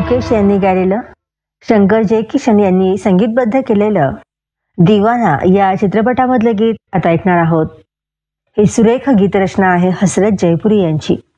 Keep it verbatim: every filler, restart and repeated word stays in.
मुकेश यांनी गायलेलं, शंकर जयकिशन यांनी संगीतबद्ध केलेलं दिवाना या चित्रपटामधले गीत आता ऐकणार आहोत. ही सुरेख गीतरचना आहे हसरत जयपुरी यांची.